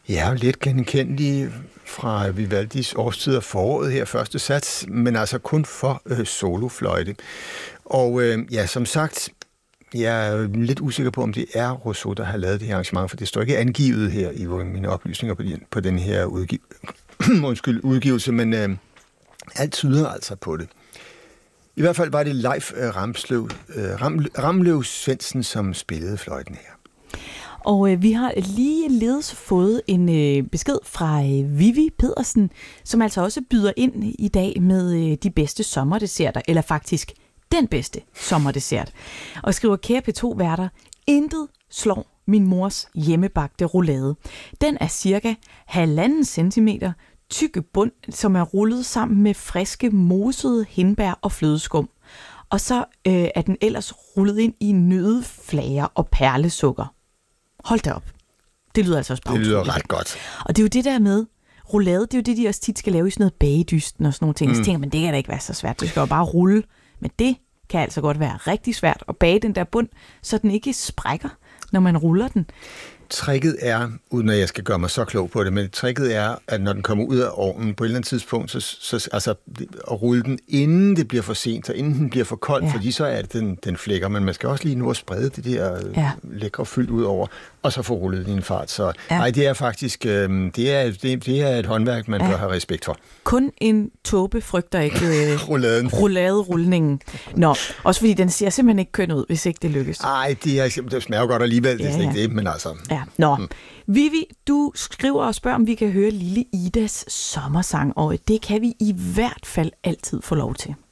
Ja, lidt genkendelige fra Vivaldis årstid af foråret her, første sats, men altså kun for solofløjte. Og ja, som sagt, jeg er lidt usikker på, om det er Rousseau, der har lavet det her arrangement, for det står ikke angivet her i mine oplysninger på den her udgivelse, men alt tyder altså på det. I hvert fald var det Leif Ramløv Svendsen, som spillede fløjten her. Og vi har ligeledes fået en besked fra Vivi Pedersen, som altså også byder ind i dag med de bedste sommerdesserter, eller faktisk den bedste sommerdessert. Og skriver, kære P2-værter, intet slår min mors hjemmebagte roulade. Den er cirka 1,5 centimeter tykke bund, som er rullet sammen med friske, mosede hindbær og flødeskum. Og så er den ellers rullet ind i nøddeflager og perlesukker. Hold da op. Det lyder altså også bare. Det lyder ret godt. Og det er jo det der med roulade, det er jo det, de også tit skal lave i sådan noget bagedysten og sådan nogle ting. Så tænker man, det kan da ikke være så svært. Det skal jo bare rulle. Men det kan altså godt være rigtig svært at bage den der bund, så den ikke sprækker, når man ruller den. Tricket er, uden at jeg skal gøre mig så klog på det, men tricket er, at når den kommer ud af ovnen på et eller andet tidspunkt, så altså, at rulle den, inden det bliver for sent, og inden den bliver for kold, fordi så er det, den flækker. Men man skal også lige nu at sprede det der lækre fyld ud over, og så få rullet det i en fart. Så nej, det er faktisk det er et håndværk, man bør have respekt for. Kun en tåbe frygter ikke rouladerulningen. Nå, også fordi den ser simpelthen ikke køn ud, hvis ikke det lykkes. Nej, det smager godt alligevel, det er ikke det, men altså. Ja, nå. Vivi, du skriver og spørger, om vi kan høre lille Idas sommersang, og det kan vi i hvert fald altid få lov til.